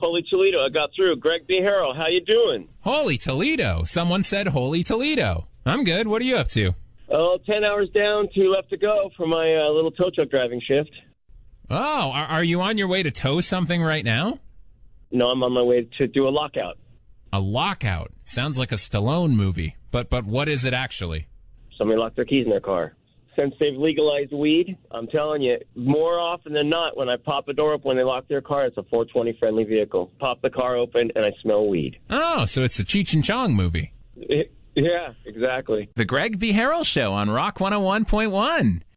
Holy Toledo. I got through. Greg B. Harrell, how you doing? Holy Toledo. Someone said Holy Toledo. I'm good. What are you up to? Oh, 10 hours down, 2 left to go for my little tow truck driving shift. Oh, are you on your way to tow something right now? No, I'm on my way to do a lockout. A lockout? Sounds like a Stallone movie. But what is it actually? Somebody locked their keys in their car. Since they've legalized weed, I'm telling you, more often than not, when I pop a door up when they lock their car, it's a 420-friendly vehicle. Pop the car open, and I smell weed. Oh, so it's a Cheech and Chong movie. Yeah, exactly. The Greg B. Harrell Show on Rock 101.1.